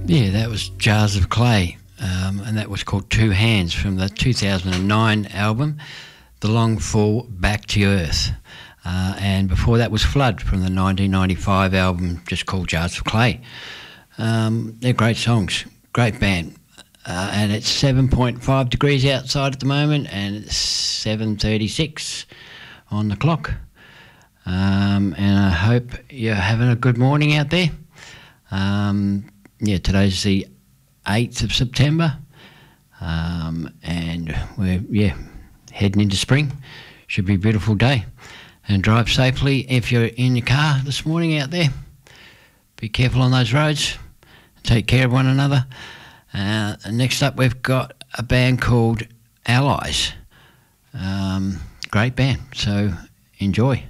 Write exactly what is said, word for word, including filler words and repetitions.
Yeah, that was Jars of Clay, um, and that was called Two Hands from the two thousand nine album, The Long Fall Back to Earth. Uh, and before that was Flood from the nineteen ninety-five album just called Jars of Clay. Um, they're great songs, great band. Uh, and it's seven point five degrees outside at the moment, and it's seven thirty-six on the clock. Um, and I hope you're having a good morning out there. Um, yeah, today's the eighth of September, um, and we're yeah heading into spring. Should be a beautiful day. And drive safely if you're in your car this morning out there. Be careful on those roads. Take care of one another. Uh, next up, we've got a band called Allies. Um, great band, so enjoy.